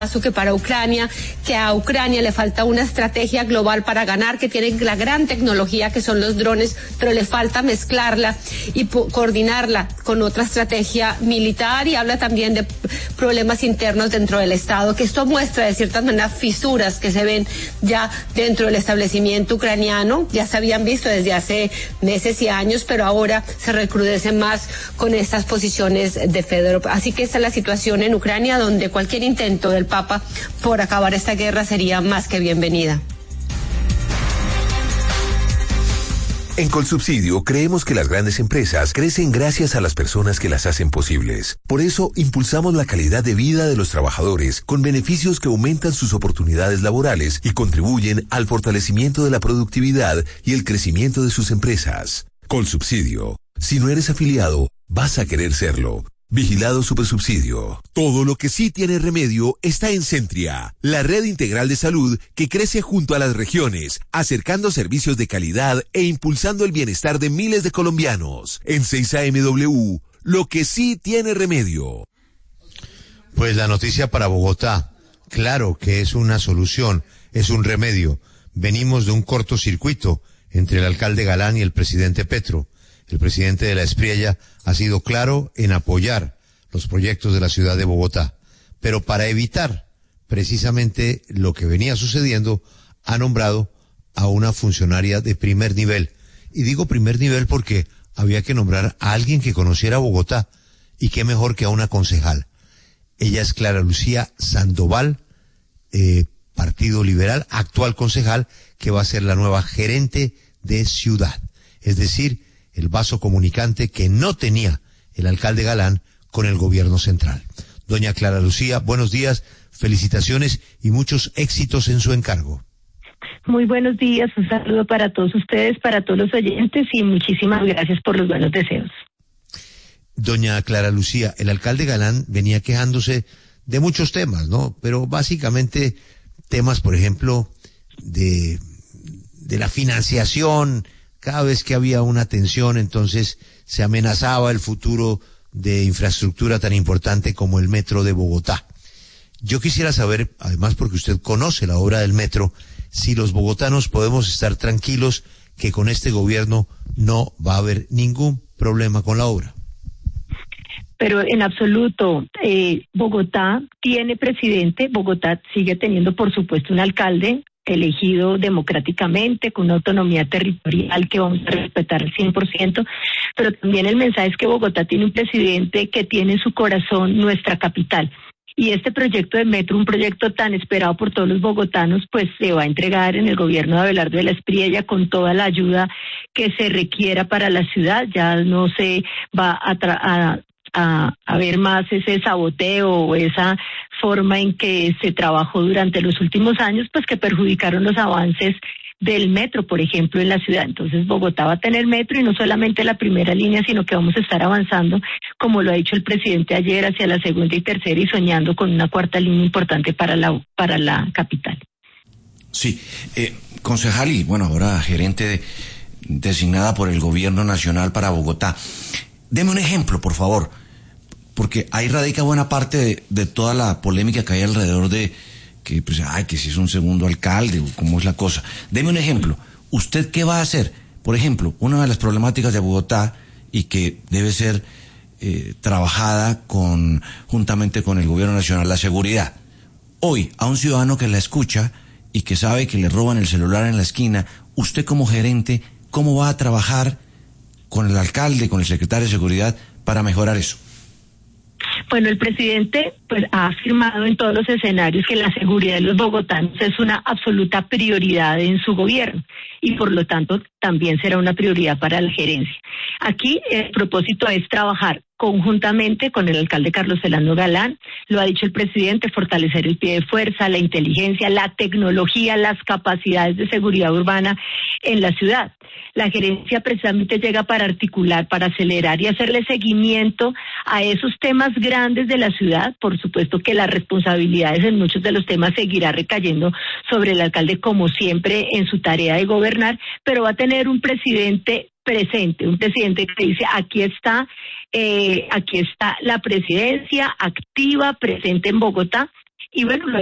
que para Ucrania, que a Ucrania le falta una estrategia global para ganar, que tiene la gran tecnología que son los drones, pero le falta mezclarla y coordinarla con otra estrategia militar, y habla también de problemas internos dentro del Estado, que esto muestra de cierta manera fisuras que se ven ya dentro del establecimiento ucraniano, ya se habían visto desde hace meses y años, pero ahora se recrudecen más con estas posiciones de Fedorov. Así que esta es la situación en Ucrania, donde cualquier intento del Papa por acabar esta guerra sería más que bienvenida. En Colsubsidio creemos que las grandes empresas crecen gracias a las personas que las hacen posibles. Por eso impulsamos la calidad de vida de los trabajadores con beneficios que aumentan sus oportunidades laborales y contribuyen al fortalecimiento de la productividad y el crecimiento de sus empresas. Colsubsidio. Si no eres afiliado, vas a querer serlo. Vigilado Supersubsidio. Todo lo que sí tiene remedio está en Centria, la red integral de salud que crece junto a las regiones, acercando servicios de calidad e impulsando el bienestar de miles de colombianos. En 6AMW, lo que sí tiene remedio. Pues la noticia para Bogotá, claro que es una solución, es un remedio. Venimos de un cortocircuito entre el alcalde Galán y el presidente Petro. El presidente de la Espriella ha sido claro en apoyar los proyectos de la ciudad de Bogotá, pero para evitar precisamente lo que venía sucediendo, ha nombrado a una funcionaria de primer nivel. Y digo primer nivel porque había que nombrar a alguien que conociera Bogotá, y qué mejor que a una concejal. Ella es Clara Lucía Sandoval, Partido Liberal, actual concejal, que va a ser la nueva gerente de ciudad. Es decir, el vaso comunicante que no tenía el alcalde Galán con el gobierno central. Doña Clara Lucía, buenos días, felicitaciones y muchos éxitos en su encargo. Muy buenos días, un saludo para todos ustedes, para todos los oyentes, y muchísimas gracias por los buenos deseos. Doña Clara Lucía, el alcalde Galán venía quejándose de muchos temas, ¿no? Pero básicamente temas, por ejemplo, de la financiación. Cada vez que había una tensión, entonces se amenazaba el futuro de infraestructura tan importante como el metro de Bogotá. Yo quisiera saber, además porque usted conoce la obra del metro, si los bogotanos podemos estar tranquilos que con este gobierno no va a haber ningún problema con la obra. Pero en absoluto, Bogotá tiene presidente, Bogotá sigue teniendo por supuesto un alcalde elegido democráticamente, con una autonomía territorial que vamos a respetar al 100%, pero también el mensaje es que Bogotá tiene un presidente que tiene en su corazón nuestra capital. Y este proyecto de metro, un proyecto tan esperado por todos los bogotanos, pues se va a entregar en el gobierno de Abelardo de la Espriella con toda la ayuda que se requiera para la ciudad. Ya no se va a ver más ese saboteo o esa forma en que se trabajó durante los últimos años, pues que perjudicaron los avances del metro, por ejemplo, en la ciudad. Entonces Bogotá va a tener metro, y no solamente la primera línea, sino que vamos a estar avanzando, como lo ha dicho el presidente ayer, hacia la segunda y tercera, y soñando con una cuarta línea importante para la capital. Sí, concejal y bueno, ahora gerente designada por el gobierno nacional para Bogotá. Deme un ejemplo, por favor, porque ahí radica buena parte de toda la polémica que hay alrededor de que, pues, que si es un segundo alcalde, o cómo es la cosa. Deme un ejemplo. ¿Usted qué va a hacer? Por ejemplo, una de las problemáticas de Bogotá, y que debe ser trabajada juntamente con el gobierno nacional, la seguridad. Hoy, a un ciudadano que la escucha y que sabe que le roban el celular en la esquina, usted como gerente, ¿cómo va a trabajar con el alcalde, con el secretario de seguridad para mejorar eso? Bueno, el presidente pues ha afirmado en todos los escenarios que la seguridad de los bogotanos es una absoluta prioridad en su gobierno, y por lo tanto también será una prioridad para la gerencia. Aquí el propósito es trabajar conjuntamente con el alcalde Carlos Celano Galán, lo ha dicho el presidente, fortalecer el pie de fuerza, la inteligencia, la tecnología, las capacidades de seguridad urbana en la ciudad. La gerencia precisamente llega para articular, para acelerar y hacerle seguimiento a esos temas grandes de la ciudad. Por supuesto que las responsabilidades en muchos de los temas seguirá recayendo sobre el alcalde, como siempre en su tarea de gobernar, pero va a tener un presidente presente, un presidente que dice aquí está la presidencia activa, presente en Bogotá, Y bueno,